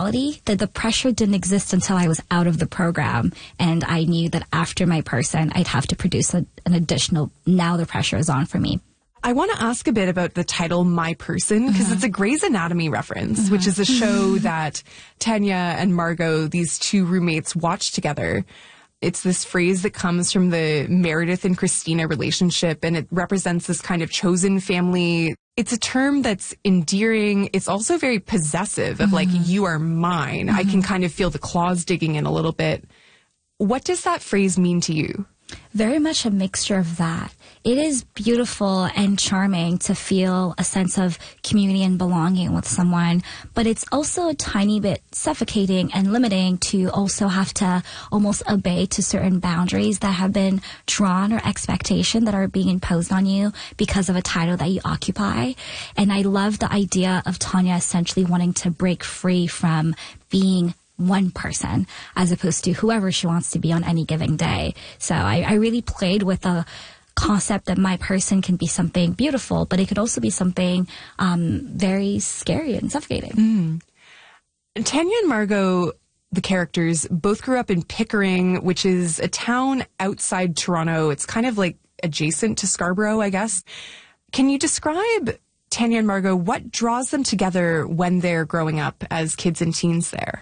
reality that the pressure didn't exist until I was out of the program. And I knew that after my person, I'd have to produce an additional, now the pressure is on for me. I want to ask a bit about the title My Person, because it's a Grey's Anatomy reference, which is a show that Tanya and Margot, these two roommates, watch together. It's this phrase that comes from the Meredith and Christina relationship, and it represents this kind of chosen family. It's a term that's endearing. It's also very possessive of like, you are mine. I can kind of feel the claws digging in a little bit. What does that phrase mean to you? Very much a mixture of that. It is beautiful and charming to feel a sense of community and belonging with someone, but it's also a tiny bit suffocating and limiting to also have to almost obey to certain boundaries that have been drawn or expectation that are being imposed on you because of a title that you occupy. And I love the idea of Tanya essentially wanting to break free from being one person as opposed to whoever she wants to be on any given day. So I really played with the concept that my person can be something beautiful, but it could also be something very scary and suffocating. Tanya and Margot, the characters, both grew up in Pickering, which is a town outside Toronto. It's kind of like adjacent to Scarborough, I guess. Can you describe, Tanya and Margot, what draws them together when they're growing up as kids and teens there?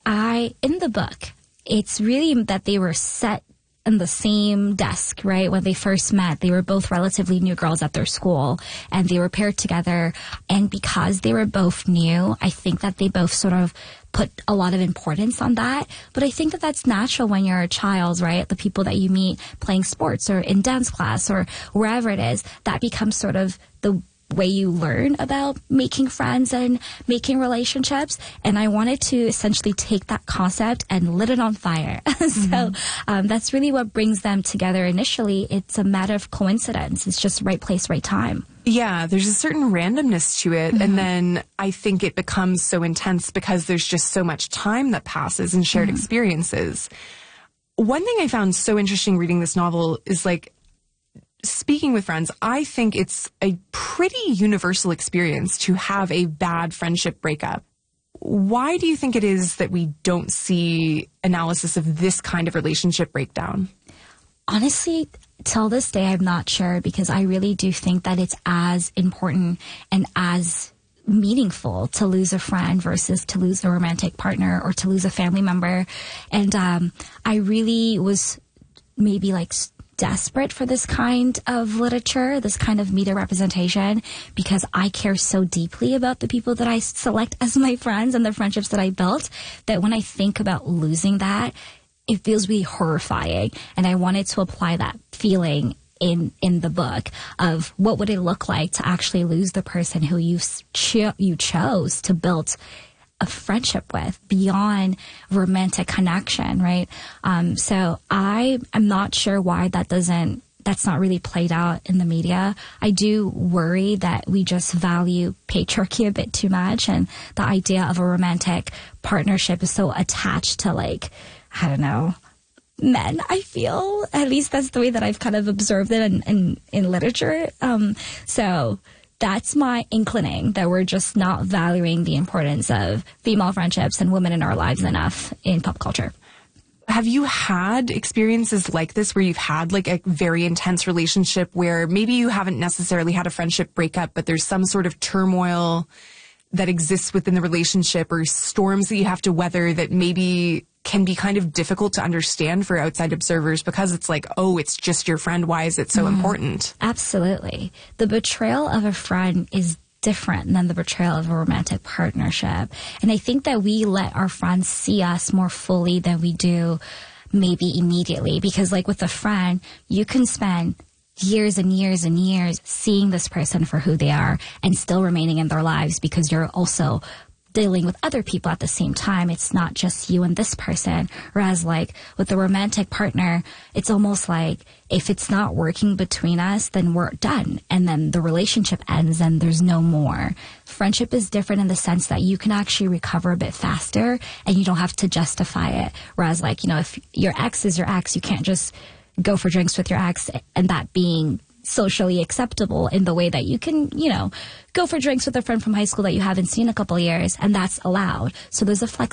In the book, it's really that they were set in the same desk, right? When they first met, they were both relatively new girls at their school, and they were paired together. And because they were both new, I think that they both sort of put a lot of importance on that. But I think that that's natural when you're a child, right? The people that you meet playing sports or in dance class or wherever it is, that becomes sort of the way you learn about making friends and making relationships. And I wanted to essentially take that concept and lit it on fire. So that's really what brings them together initially. It's a matter of coincidence. It's just right place, right time. Yeah, there's a certain randomness to it. And then I think it becomes so intense because there's just so much time that passes and shared experiences. One thing I found so interesting reading this novel is like, speaking with friends, I think it's a pretty universal experience to have a bad friendship breakup. Why do you think it is that we don't see analysis of this kind of relationship breakdown? Honestly, till this day, I'm not sure, because I really do think that it's as important and as meaningful to lose a friend versus to lose a romantic partner or to lose a family member. And I really was maybe like desperate for this kind of literature, this kind of media representation, because I care so deeply about the people that I select as my friends and the friendships that I built, that when I think about losing that, it feels really horrifying. And I wanted to apply that feeling in the book of what would it look like to actually lose the person who you chose to build a friendship with beyond romantic connection, right? So I'm not sure why that's not really played out in the media. I do worry that we just value patriarchy a bit too much, and the idea of a romantic partnership is so attached to, like, I don't know, men, I feel. At least that's the way that I've kind of observed it in literature. So that's my inclining, that we're just not valuing the importance of female friendships and women in our lives enough in pop culture. Have you had experiences like this where you've had like a very intense relationship where maybe you haven't necessarily had a friendship breakup, but there's some sort of turmoil that exists within the relationship or storms that you have to weather that maybe can be kind of difficult to understand for outside observers because it's like, oh, it's just your friend. Why is it so important? Absolutely. The betrayal of a friend is different than the betrayal of a romantic partnership. And I think that we let our friends see us more fully than we do maybe immediately. Because like with a friend, you can spend years and years and years seeing this person for who they are and still remaining in their lives because you're also dealing with other people at the same time. It's not just you and this person. Whereas like with a romantic partner, it's almost like if it's not working between us, then we're done. And then the relationship ends and there's no more. Friendship is different in the sense that you can actually recover a bit faster and you don't have to justify it. Whereas like, you know, if your ex is your ex, you can't just go for drinks with your ex and that being socially acceptable in the way that you can, you know, go for drinks with a friend from high school that you haven't seen in a couple of years, and that's allowed. So there's a